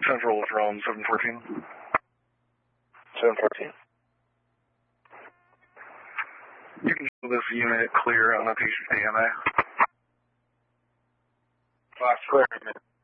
Central from 714. 714. You can show this unit clear on the patient AMA. Clear.